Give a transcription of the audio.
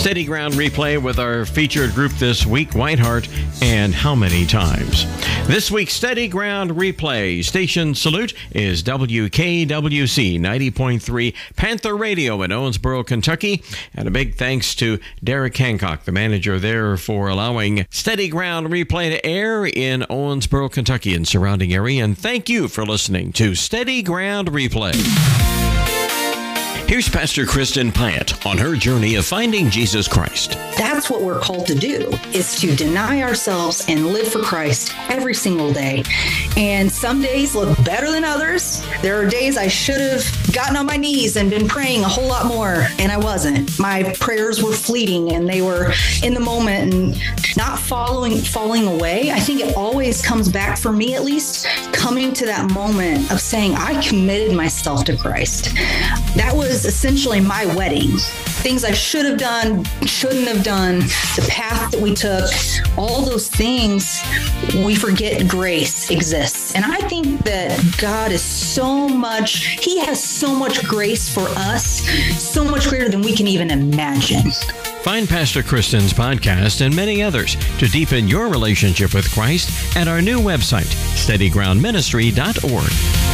Steady Ground Replay with our featured group this week, Whiteheart and How Many Times. This week's Steady Ground Replay station salute is WKWC 90.3 Panther Radio in Owensboro, Kentucky. And a big thanks to Derek Hancock, the manager there, for allowing Steady Ground Replay to air in Owensboro, Kentucky and surrounding area. And thank you for listening to Steady Ground Replay. Here's Pastor Kristen Pyatt on her journey of finding Jesus Christ. That's what we're called to do, is to deny ourselves and live for Christ every single day. And some days look better than others. There are days I should have gotten on my knees and been praying a whole lot more, and I wasn't. My prayers were fleeting, and they were in the moment and not falling away. I think it always comes back, for me at least, coming to that moment of saying, I committed myself to Christ. That was essentially my wedding. Things I should have done, shouldn't have done, the path that we took, all those things, we forget grace exists. And I think that God is He has so much grace for us, so much greater than we can even imagine. Find Pastor Kristen's podcast and many others to deepen your relationship with Christ at our new website, steadygroundministry.org.